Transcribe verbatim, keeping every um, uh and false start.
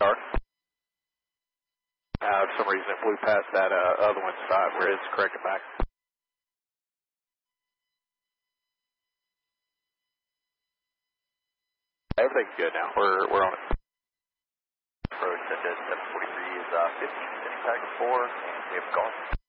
Uh, for some reason it flew past that uh, other one's spot where it's corrected back. Everything's good now. We're we're on it. Approach at seven forty-three is uh, fifteen, sitting back four, and we have gone.